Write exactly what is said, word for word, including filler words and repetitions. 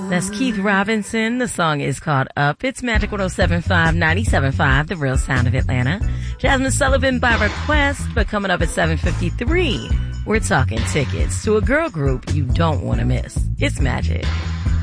That's Keith Robinson. The song is called Up. It's Magic one oh seven point five, ninety-seven point five, the real sound of Atlanta. Jasmine Sullivan by request, but coming up at seven fifty-three, we're talking tickets to a girl group you don't want to miss. It's Magic.